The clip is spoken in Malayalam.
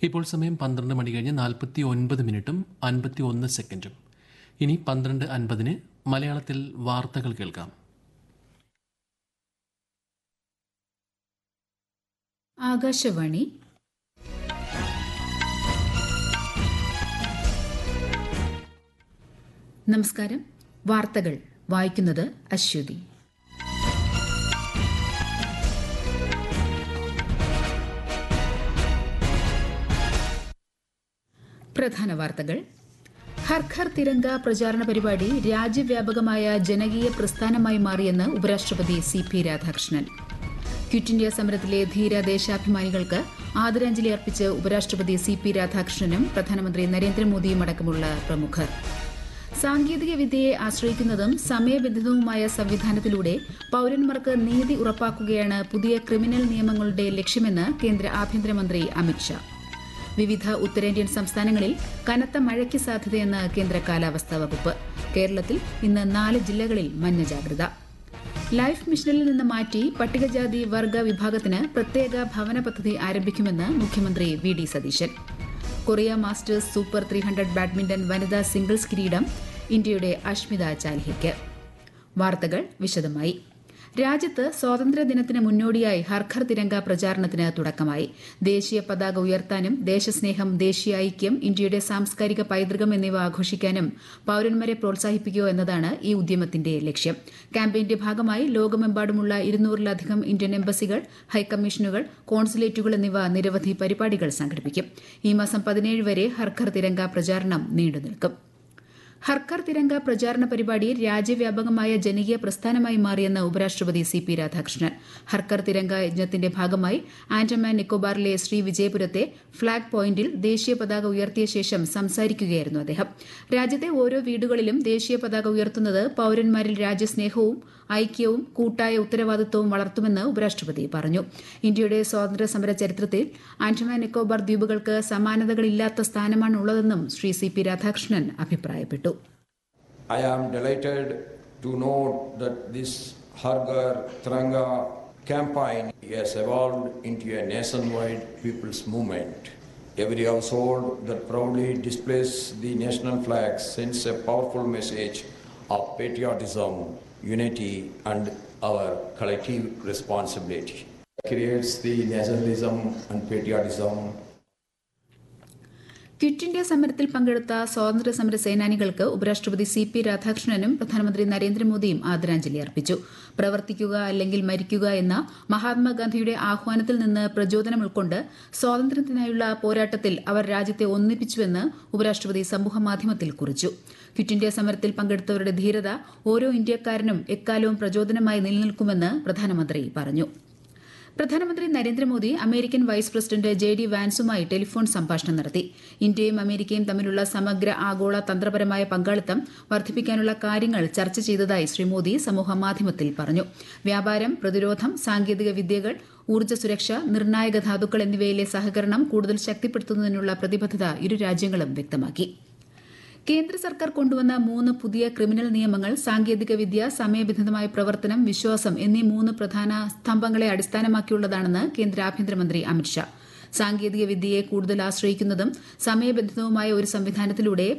ഇപ്പോൾ സമയം 12 മണി കഴിഞ്ഞ് 49 മിനിറ്റും 51 സെക്കൻഡും. ഇനി 12:50 മലയാളത്തിൽ വാർത്തകൾ കേൾക്കാം. ആകാശവാണി. നമസ്കാരം. വാർത്തകൾ വായിക്കുന്നത് അശ്വതി. പ്രധാന വാർത്തകൾ. ഹർ ഘർ തിരങ്ക പ്രചാരണ പരിപാടി രാജ്യവ്യാപകമായ ജനകീയ പ്രസ്ഥാനമായി മാറിയെന്ന് ഉപരാഷ്ട്രപതി CP രാധാകൃഷ്ണൻ. ക്വിറ്റ് ഇന്ത്യ സമരത്തിലെ ധീര ദേശാഭിമാനികൾക്ക് ആദരാഞ്ജലി അർപ്പിച്ച് ഉപരാഷ്ട്രപതി CP രാധാകൃഷ്ണനും പ്രധാനമന്ത്രി നരേന്ദ്രമോദിയും അടക്കമുള്ള പ്രമുഖർ. സാങ്കേതിക വിദ്യയെ ആശ്രയിക്കുന്നതും സമയബന്ധിതവുമായ സംവിധാനത്തിലൂടെ പൌരന്മാർക്ക് നീതി ഉറപ്പാക്കുകയാണ് പുതിയ ക്രിമിനൽ നിയമങ്ങളുടെ ലക്ഷ്യമെന്ന് കേന്ദ്ര ആഭ്യന്തരമന്ത്രി അമിത്ഷാ. വിവിധ ഉത്തരേന്ത്യൻ സംസ്ഥാനങ്ങളിൽ കനത്ത മഴയ്ക്ക് സാധ്യതയെന്ന് കേന്ദ്ര കാലാവസ്ഥാ വകുപ്പ്. കേരളത്തിൽ ഇന്ന് 4 ജില്ലകളിൽ മഞ്ഞ ജാഗ്രത. ലൈഫ് മിഷനിൽ നിന്ന് മാറ്റി പട്ടികജാതി വർഗ വിഭാഗത്തിന് പ്രത്യേക ഭവന പദ്ധതി ആരംഭിക്കുമെന്ന് മുഖ്യമന്ത്രി VD Satheesan. Korea masters super 300 badminton വനിതാ സിംഗിൾസ് കിരീടം ഇന്ത്യയുടെ അഷ്മിത ചാലിഹയ്ക്ക്. വാർത്തകൾ വിശദമായി. രാജ്യത്ത് സ്വാതന്ത്ര്യദിനത്തിന് മുന്നോടിയായി ഹർ ഘർ തിരങ്ക പ്രചാരണത്തിന് തുടക്കമായി. ദേശീയ പതാക ഉയർത്താനും ദേശസ്നേഹം, ദേശീയ ഐക്യം, ഇന്ത്യയുടെ സാംസ്കാരിക പൈതൃകം എന്നിവ ആഘോഷിക്കാനും പൌരന്മാരെ പ്രോത്സാഹിപ്പിക്കുക എന്നതാണ് ഈ ഉദ്യമത്തിന്റെ ലക്ഷ്യം. ക്യാമ്പയിന്റെ ഭാഗമായി ലോകമെമ്പാടുമുള്ള 200-ലധികം ഇന്ത്യൻ എംബസികൾ, ഹൈക്കമ്മീഷനുകൾ, കോൺസുലേറ്റുകൾ എന്നിവ നിരവധി പരിപാടികൾ സംഘടിപ്പിക്കും. ഈ മാസം 17 വരെ ഹർ ഘർ തിരങ്ക പ്രചാരണം നീണ്ടുനിൽക്കും. ഹർ ഘർ തിരങ്ക പ്രചാരണ പരിപാടി രാജ്യവ്യാപകമായ ജനകീയ പ്രസ്ഥാനമായി മാറിയെന്ന് ഉപരാഷ്ട്രപതി CP രാധാകൃഷ്ണൻ. ഹർ ഘർ തിരങ്ക യജ്ഞത്തിന്റെ ഭാഗമായി ആൻഡമാൻ നിക്കോബാറിലെ ശ്രീവിജയപുരത്തെ ഫ്ളാഗ് പോയിന്റിൽ ദേശീയ പതാക ഉയർത്തിയ ശേഷം സംസാരിക്കുകയായിരുന്നു അദ്ദേഹം. രാജ്യത്തെ ഓരോ വീടുകളിലും ദേശീയ പതാക ഉയർത്തുന്നത് പൌരന്മാരിൽ രാജ്യസ്നേഹവും ഐക്യവും കൂട്ടായ ഉത്തരവാദിത്വവും വളർത്തുമെന്ന് ഉപരാഷ്ട്രപതി പറഞ്ഞു. ഇന്ത്യയുടെ സ്വാതന്ത്ര്യ സമര ചരിത്രത്തിൽ ആൻഡമാൻ നിക്കോബാർ ദ്വീപുകൾക്ക് സമാനതകളില്ലാത്ത സ്ഥാനമാണുള്ളതെന്നും ശ്രീ CP രാധാകൃഷ്ണൻ അഭിപ്രായപ്പെട്ടു. I am delighted to note that this Har Ghar Tiranga campaign has evolved into a nationwide people's movement. Every household that proudly displays the national flag sends a powerful message of patriotism, unity and our collective responsibility. It creates the nationalism and patriotism. Quit India സമരത്തിൽ പങ്കെടുത്ത സ്വാതന്ത്ര്യ സമര സേനാനികൾക്ക് ഉപരാഷ്ട്രപതി CP രാധാകൃഷ്ണനും പ്രധാനമന്ത്രി നരേന്ദ്രമോദിയും ആദരാഞ്ജലി അർപ്പിച്ചു. പ്രവർത്തിക്കുക അല്ലെങ്കിൽ മരിക്കുക എന്ന മഹാത്മാഗാന്ധിയുടെ ആഹ്വാനത്തിൽ നിന്ന് പ്രചോദനം ഉൾക്കൊണ്ട് സ്വാതന്ത്ര്യത്തിനായുള്ള പോരാട്ടത്തിൽ അവർ രാജ്യത്തെ ഒന്നിപ്പിച്ചുവെന്ന് ഉപരാഷ്ട്രപതി സമൂഹമാധ്യമത്തിൽ കുറിച്ചു. ക്വിറ്റ് ഇന്ത്യ സമരത്തിൽ പങ്കെടുത്തവരുടെ ധീരത ഓരോ ഇന്ത്യക്കാരനും എക്കാലവും പ്രചോദനമായി നിലനിൽക്കുമെന്ന് പ്രധാനമന്ത്രി പറഞ്ഞു. പ്രധാനമന്ത്രി Narendra Modi American vice president JD വാൻസുമായി telephone സംഭാഷണം നടത്തി. ഇന്ത്യയും അമേരിക്കയും തമ്മിലുള്ള സമഗ്ര ആഗോള തന്ത്രപരമായ പങ്കാളിത്തം വർദ്ധിപ്പിക്കാനുള്ള കാര്യങ്ങൾ ചർച്ച ചെയ്തതായി ശ്രീ മോദി സമൂഹമാധ്യമത്തിൽ പറഞ്ഞു. വ്യാപാരം, പ്രതിരോധം, സാങ്കേതിക വിദ്യകൾ, ഊർജ്ജ സുരക്ഷ, നിർണായക ധാതുക്കൾ എന്നിവയിലെ സഹകരണം കൂടുതൽ ശക്തിപ്പെടുത്തുന്നതിനുള്ള പ്രതിബദ്ധത ഇരു രാജ്യങ്ങളും വ്യക്തമാക്കി. കേന്ദ്ര സർക്കാർ കൊണ്ടുവന്ന 3 പുതിയ ക്രിമിനൽ നിയമങ്ങൾ സാങ്കേതിക വിദ്യ, സമയബന്ധിതമായ പ്രവർത്തനം, വിശ്വാസം എന്നീ 3 പ്രധാന സ്തംഭങ്ങളെ അടിസ്ഥാനമാക്കിയുള്ളതാണെന്ന് കേന്ദ്ര ആഭ്യന്തരമന്ത്രി അമിത്ഷാ. സാങ്കേതിക വിദ്യയെ കൂടുതൽ ആശ്രയിക്കുന്നതും സമയബന്ധിതവുമായ ഒരു സംവിധാനത്തിലൂടെ